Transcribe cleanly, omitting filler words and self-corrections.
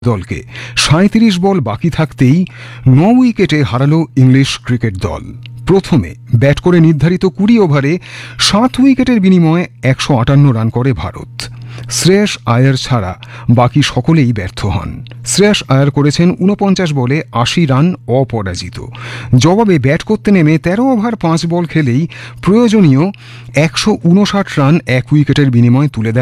দলকে ৩৭ বল বাকি থাকতেই ৯ উইকেটে হারালো ইংলিশ ক্রিকেট দল। প্রথমে ব্যাট করে নির্ধারিত ২০ ওভারে ৭ উইকেটের বিনিময়ে ১৫৮ রান করে ভারত। শ্রেয়স আয়ার ছাড়া বাকি সকলেই ব্যর্থ হন। শ্রেয়স আয়ার করেছেন ৪৯ বলে ৮০ রান অপরাজিত। জবাবে ব্যাট করতে নেমে ১৩ ওভার ৫ বল খেলেই প্রয়োজনীয় ১৫৯ রান ১ উইকেটের বিনিময়ে তুলে দেয়